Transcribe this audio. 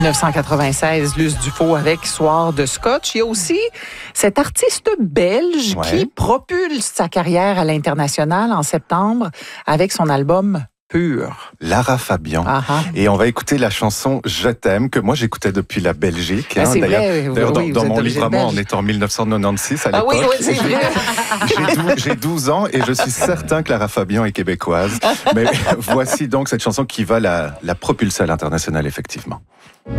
1996, Luce Dufault avec Soir de Scotch. Il y a aussi cet artiste belge qui propulse sa carrière à l'international en septembre avec son album Pur. Lara Fabian. Et on va écouter la chanson Je t'aime, que moi j'écoutais depuis la Belgique. C'est D'ailleurs, vrai, dans mon livre à moi, on est en 1996 à l'époque. Ah oui, c'est vrai. J'ai 12 ans et je suis certain que Lara Fabian est québécoise. Mais voici donc cette chanson qui va la propulser à l'international, effectivement.